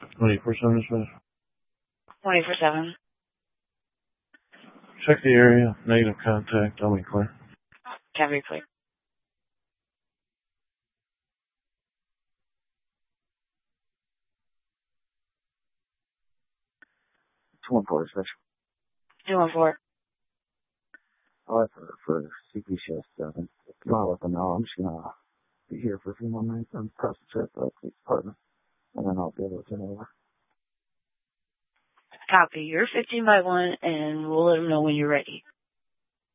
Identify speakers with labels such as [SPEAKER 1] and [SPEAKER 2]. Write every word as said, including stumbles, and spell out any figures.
[SPEAKER 1] twenty-four seven dispatch.
[SPEAKER 2] twenty-four seven.
[SPEAKER 1] Check the area. Negative contact. Tell me clear.
[SPEAKER 2] Copy, clear.
[SPEAKER 3] two one four dispatch.
[SPEAKER 2] two one four.
[SPEAKER 3] Oh, that's for, for C P shift seven. I'll let them know. I'm just gonna be here for a few more minutes. I'm across the trip to the police department. And then I'll be able to turn over.
[SPEAKER 2] Copy. You're fifteen by one, and we'll let them know when you're ready.